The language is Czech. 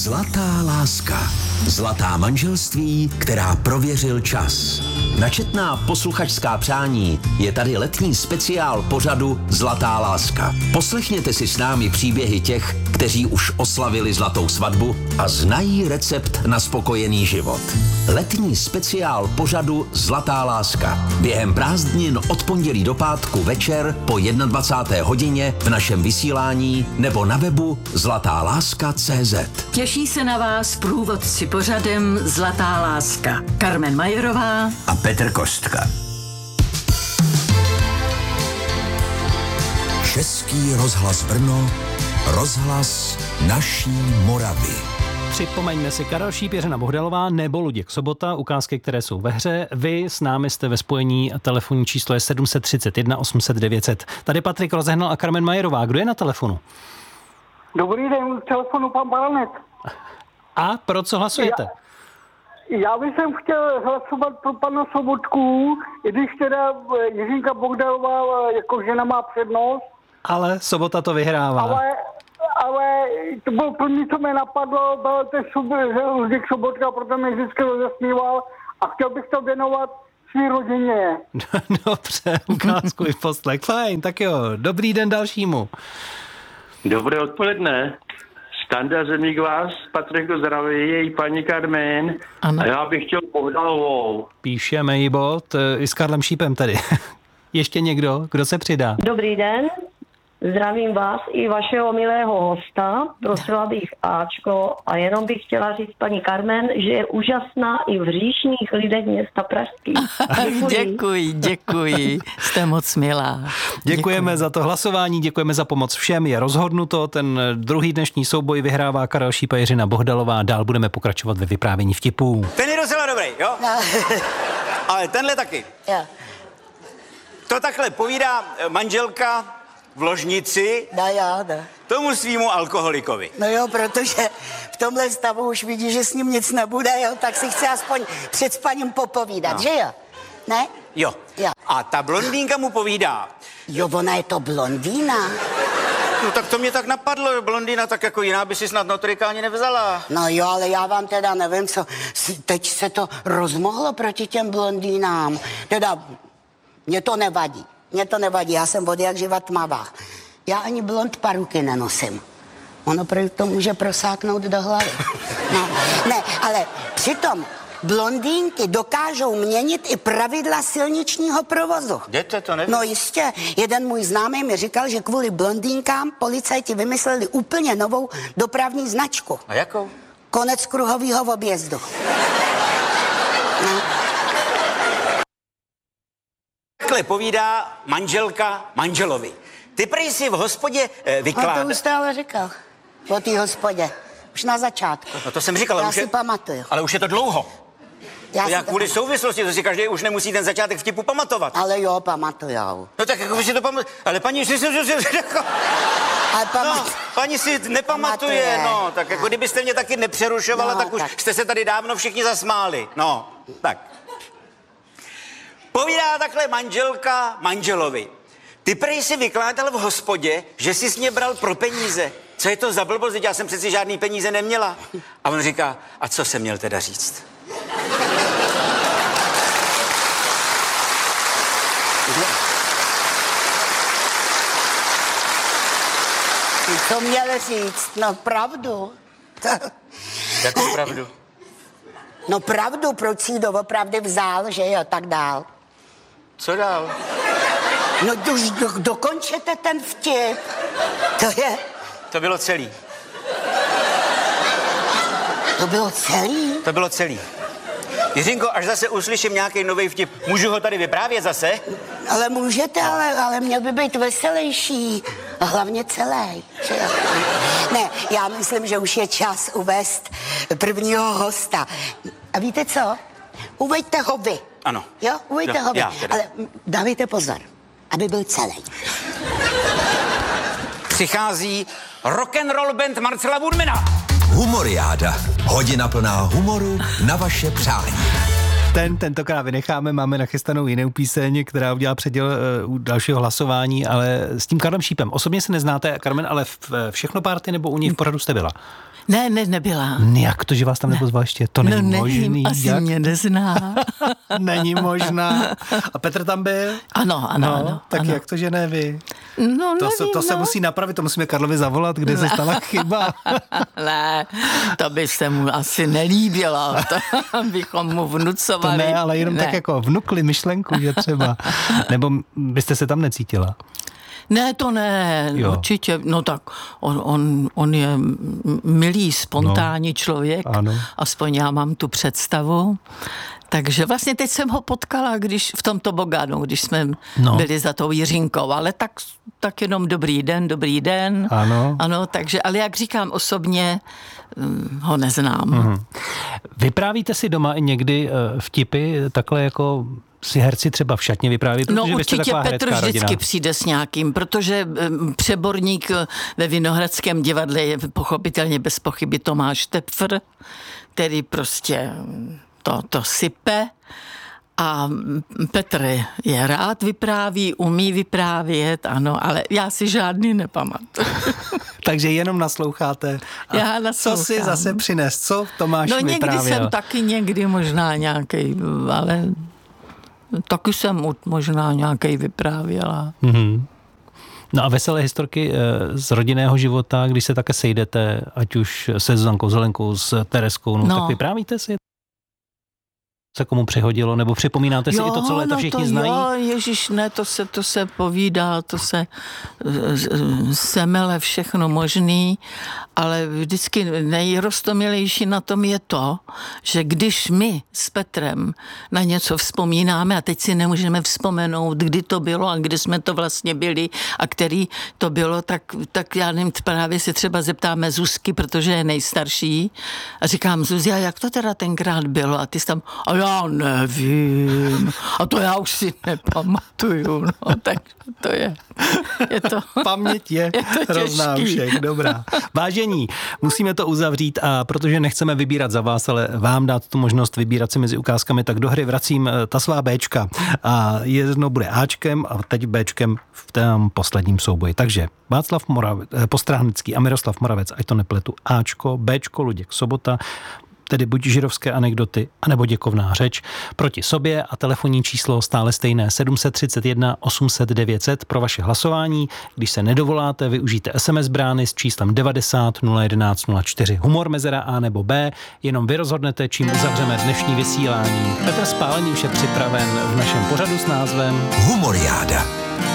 Zlatá láska. Zlatá manželství, která prověřil čas. Na četná posluchačská přání je tady letní speciál pořadu Zlatá láska. Poslechněte si s námi příběhy těch, kteří už oslavili zlatou svatbu a znají recept na spokojený život. Letní speciál pořadu Zlatá láska. Během prázdnin od pondělí do pátku večer po 21. hodině v našem vysílání nebo na webu zlatáláska.cz. Těší se na vás průvodci pořadem Zlatá láska. Carmen Majerová A Petr Kostka. Český rozhlas Brno, rozhlas naší Moravy. Připomeňme si Karel Šíp, Jiřina Bohdalová nebo Luděk Sobota, ukázky, které jsou ve hře. Vy s námi jste ve spojení, telefonní číslo je 731 800 900. Tady Patrik Rozehnal a Carmen Majerová. Kdo je na telefonu? Dobrý den, z telefonu pan Baranek. A pro co hlasujete? Já bych chtěl hlasovat pro pana Sobotku, i když teda Jiřinka Bohdalová jako žena má přednost. Ale Sobota to vyhrává. Ale to bylo první, co mě napadlo, byl ten Luděk Sobotka, proto mě vždycky rozesmíval a chtěl bych to věnovat svý rodině. Dobře, ukázku i poslech. Fajn, tak jo, dobrý den dalšímu. Dobré odpoledne. Standa Zemík vás, Patrik do zdraví, její paní Carmen. Ano. A já bych chtěl Bohdalovou. Píšeme jí bod, i s Karlem Šípem tady. Ještě někdo, kdo se přidá? Dobrý den, zdravím vás i vašeho milého hosta, prosila bych Ačko a jenom bych chtěla říct paní Carmen, že je úžasná i v hříšných lidech města Pražských. Děkuji, jste moc milá. Děkujeme za to hlasování, děkujeme za pomoc všem, je rozhodnuto, ten druhý dnešní souboj vyhrává Karel Šíp a Jiřina Bohdalová, dál budeme pokračovat ve vyprávění vtipů. Ten je docela dobrý, jo? No. Ale tenhle taky. Jo. To takhle povídá manželka v ložnici tomu svýmu alkoholikovi. No jo, protože v tomhle stavu už vidí, že s ním nic nebude, jo, tak si chce aspoň před spaním popovídat, že jo? Ne? Jo. A ta blondýnka mu povídá. Jo, ona je to blondýna. No tak to mě tak napadlo, blondýna, tak jako jiná by si snad notorika ani nevzala. No jo, ale já vám teda nevím, co, teď se to rozmohlo proti těm blondýnám. Teda, mě to nevadí, já jsem od jak živa tmavá. Já ani blond paruky nenosím. Ono to může prosáknout do hlavy. No, ne, ale přitom blondýnky dokážou měnit i pravidla silničního provozu. Jdete, to nevím. No jistě, jeden můj známý mi říkal, že kvůli blondýnkám policajti vymysleli úplně novou dopravní značku. A jakou? Konec kruhového objezdu. No. Takhle povídá manželka manželovi. Ty prej si v hospodě vykládá... No to už jste ale říkal. O té hospodě. Už na začátku. No to jsem říkal, já si pamatuju. Ale už je to dlouho. Já kvůli souvislosti, to si každý už nemusí ten začátek vtipu pamatovat. Ale jo, pamatujou. No tak jako si to pamatuje. Ale paní si... paní si nepamatuje, no. Tak jako kdybyste mě taky nepřerušovala, tak už jste se tady dávno všichni zasmáli. No, tak. Povídá takhle manželka manželovi. Ty prej si vykládal v hospodě, že jsi s mě bral pro peníze. Co je to za blbost? Já jsem přeci žádný peníze neměla. A on říká, a co jsem měl teda říct? Co měl říct? No pravdu. Jakou pravdu? No pravdu, proč si ji doopravdy vzal, že jo, tak dál. Co dál? No už dokončete ten vtip. To bylo celý. To bylo celý? To bylo celý. Jiřinko, až zase uslyším nějaký nový vtip, můžu ho tady vyprávět zase? Ale můžete, ale měl by být veselější. A hlavně celý. Ne, já myslím, že už je čas uvést prvního hosta. A víte co? Uveďte ho vy. Ano. Jo, uveďte ho vy. Ale dávejte pozor, aby byl celý. Přichází rock'n'roll band Marcela Woodmana. Humoriáda. Hodina plná humoru na vaše přání. Tentokrát vynecháme, máme nachystanou jinou píseň, která udělá předěl u dalšího hlasování, ale s tím Karlem Šípem. Osobně se neznáte, Carmen, ale Všechno párty nebo u něj v pořadu jste byla? Ne, nebyla. Jak to, že vás tam nepozval ještě? To není možný. Nevím, asi mě nezná. Není možná. A Petr tam byl? Ano. Tak ano. jak to, že ne vy? No, nevím, to se musí napravit, to musíme Karlovi zavolat, kde se stala chyba. Ne, to by se mu asi nelíbilo, to bychom mu vnucovali. To ne, ale jenom tak jako vnukli myšlenku, že třeba. Nebo byste se tam necítila? Ne, to ne, jo. Určitě. No tak on je milý, spontánní člověk. Ano. Aspoň já mám tu představu. Takže vlastně teď jsem ho potkala, když v tom tobogánu, když jsme byli za tou Jiřinkou, ale tak jenom dobrý den. Ano, takže, ale jak říkám osobně, ho neznám. Vyprávíte si doma i někdy vtipy, takhle jako si herci třeba v šatně vypráví, protože no vy jste určitě taková Petr herecká vždycky rodina. přijde s nějakým, protože přeborník ve Vinohradském divadle je pochopitelně bez pochyby Tomáš Tepfr, který prostě to sype. A Petr je rád vypráví, umí vyprávět, ano, ale já si žádný nepamatuju. Takže jenom nasloucháte. A já naslouchám. Co si zase přines? Co Tomáš vyprávěl? No někdy jsem taky možná nějaký, ale taky jsem možná nějaký vyprávěla. No a veselé historky z rodinného života, když se také sejdete, ať už se Zuzankou Zelenkou, s Tereskou, tak vyprávíte si? Se komu přihodilo, nebo připomínáte si i to, co léta všichni znají? Jo, ježiš, ne, to se povídá, to se semele všechno možný, ale vždycky nejrostomilejší na tom je to, že když my s Petrem na něco vzpomínáme a teď si nemůžeme vzpomenout, kdy to bylo a kdy jsme to vlastně byli a který to bylo, tak já nevím, právě si třeba zeptáme Zuzky, protože je nejstarší a říkám, Zuzia, jak to teda tenkrát bylo? A ty jsi tam, a já nevím. A to já už si nepamatuju. No, tak to je to. Paměť je hrozná u všech, dobrá. Vážení, musíme to uzavřít a protože nechceme vybírat za vás, ale vám dát tu možnost vybírat si mezi ukázkami, tak do hry vracím ta svá Bčka. A jedno bude Ačkem a teď Bčkem v tom posledním souboji. Takže Václav Postráhnický a Miroslav Moravec, ať to nepletu, Ačko, Bčko, Luděk Sobota, tedy buď žirovské anekdoty, anebo děkovná řeč proti sobě a telefonní číslo stále stejné 731 800 900 pro vaše hlasování. Když se nedovoláte, využijte SMS brány s číslem 90 011 04. Humor mezera A nebo B, jenom vy rozhodnete, čím uzavřeme dnešní vysílání. Petr Spálený už je připraven v našem pořadu s názvem Humoriáda.